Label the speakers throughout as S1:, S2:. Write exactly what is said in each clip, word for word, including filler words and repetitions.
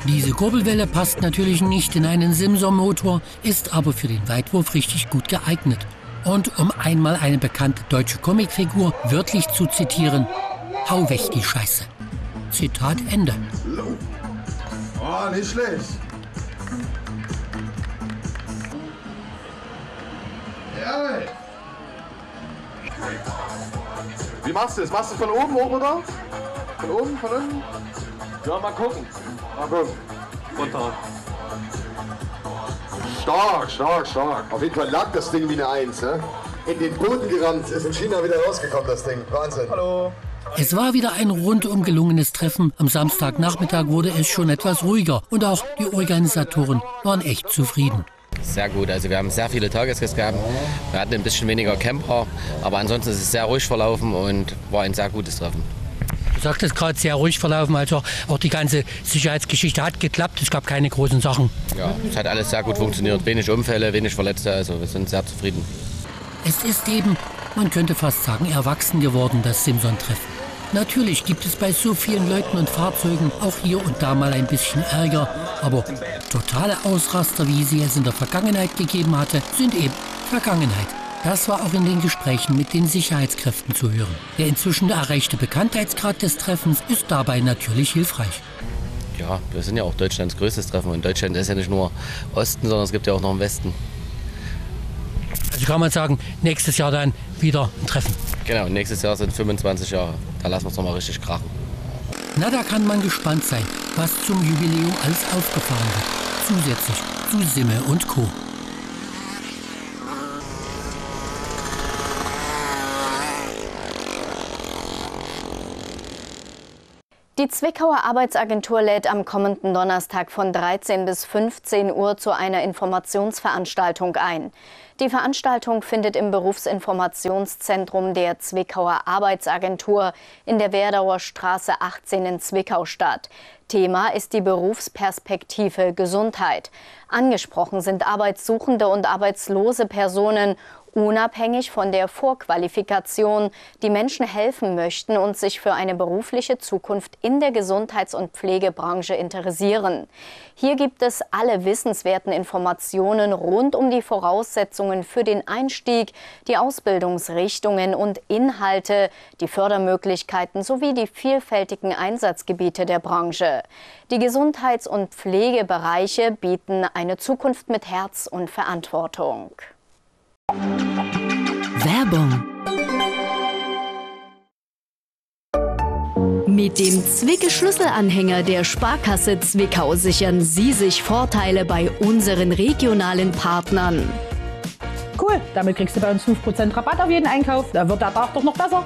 S1: Diese Kurbelwelle passt natürlich nicht in einen Simson-Motor, ist aber für den Weitwurf richtig gut geeignet. Und um einmal eine bekannte deutsche Comicfigur wörtlich zu zitieren: Hau weg die Scheiße. Zitat Ende.
S2: Oh, nicht schlecht. Ja. Wie machst du das? Machst du es von oben hoch, oder? Von oben, von unten?
S3: Ja, mal gucken.
S2: Mal gucken.
S3: Runter.
S2: Stark, stark, stark. Auf jeden Fall lag das Ding wie eine Eins, ne? In den Boden gerannt, ist in China wieder rausgekommen, das Ding. Wahnsinn. Hallo.
S1: Es war wieder ein rundum gelungenes Treffen. Am Samstagnachmittag wurde es schon etwas ruhiger und auch die Organisatoren waren echt zufrieden.
S4: Sehr gut, also wir haben sehr viele Tagesgäste gehabt. Wir hatten ein bisschen weniger Camper, aber ansonsten ist es sehr ruhig verlaufen und war ein sehr gutes Treffen.
S1: Du sagtest gerade, sehr ruhig verlaufen, also auch die ganze Sicherheitsgeschichte hat geklappt, es gab keine großen Sachen.
S4: Ja, es hat alles sehr gut funktioniert, wenig Unfälle, wenig Verletzte, also wir sind sehr zufrieden.
S1: Es ist eben, man könnte fast sagen, erwachsen geworden, das Simson-Treffen. Natürlich gibt es bei so vielen Leuten und Fahrzeugen auch hier und da mal ein bisschen Ärger, aber totale Ausraster, wie sie es in der Vergangenheit gegeben hatte, sind eben Vergangenheit. Das war auch in den Gesprächen mit den Sicherheitskräften zu hören. Der inzwischen erreichte Bekanntheitsgrad des Treffens ist dabei natürlich hilfreich.
S4: Ja, wir sind ja auch Deutschlands größtes Treffen und Deutschland ist ja nicht nur Osten, sondern es gibt ja auch noch einen Westen.
S1: Also kann man sagen, nächstes Jahr dann wieder ein Treffen.
S4: Genau, nächstes Jahr sind fünfundzwanzig Jahre. Da lassen wir es nochmal richtig krachen.
S1: Na, da kann man gespannt sein, was zum Jubiläum alles aufgefahren wird. Zusätzlich zu Simme und Co.
S5: Die Zwickauer Arbeitsagentur lädt am kommenden Donnerstag von dreizehn bis fünfzehn Uhr zu einer Informationsveranstaltung ein. Die Veranstaltung findet im Berufsinformationszentrum der Zwickauer Arbeitsagentur in der Werdauer Straße achtzehn in Zwickau statt. Thema ist die Berufsperspektive Gesundheit. Angesprochen sind arbeitssuchende und arbeitslose Personen, unabhängig von der Vorqualifikation, die Menschen helfen möchten und sich für eine berufliche Zukunft in der Gesundheits- und Pflegebranche interessieren. Hier gibt es alle wissenswerten Informationen rund um die Voraussetzungen für den Einstieg, die Ausbildungsrichtungen und Inhalte, die Fördermöglichkeiten sowie die vielfältigen Einsatzgebiete der Branche. Die Gesundheits- und Pflegebereiche bieten eine Zukunft mit Herz und Verantwortung.
S6: Werbung. Mit dem Zwicke-Schlüsselanhänger der Sparkasse Zwickau sichern Sie sich Vorteile bei unseren regionalen Partnern.
S7: Cool, damit kriegst du bei uns fünf Prozent Rabatt auf jeden Einkauf. Da wird der Tag doch noch besser.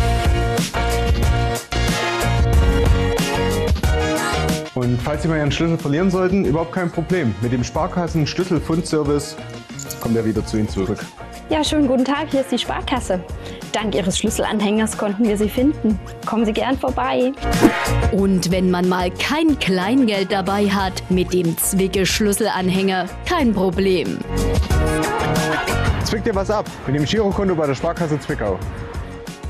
S8: Und falls Sie mal Ihren Schlüssel verlieren sollten, überhaupt kein Problem. Mit dem Sparkassen-Schlüsselfundservice kommt er wieder zu Ihnen zurück.
S9: Ja, schönen guten Tag, hier ist die Sparkasse. Dank Ihres Schlüsselanhängers konnten wir Sie finden. Kommen Sie gern vorbei.
S6: Und wenn man mal kein Kleingeld dabei hat, mit dem Zwicke-Schlüsselanhänger kein Problem.
S8: Zwick dir was ab mit dem Girokonto bei der Sparkasse Zwickau.